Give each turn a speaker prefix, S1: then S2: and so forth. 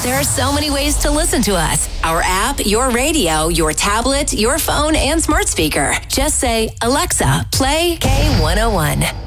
S1: There are so many ways to listen to us. Our app, your radio, your tablet, your phone, and smart speaker. Just say, Alexa, play K101.